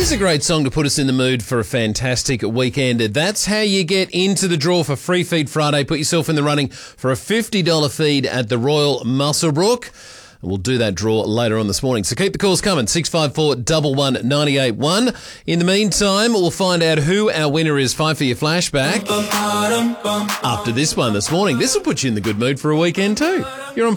Here's a great song to put us in the mood for a fantastic weekend. That's how you get into the draw for Free Feed Friday. Put yourself in the running for a $50 feed at the Royal Muswellbrook. We'll do that draw later on this morning. So keep the calls coming, 654 11981. In the meantime, we'll find out who our winner is. 5 for your flashback. After this one this morning, this will put you in the good mood for a weekend too. You're on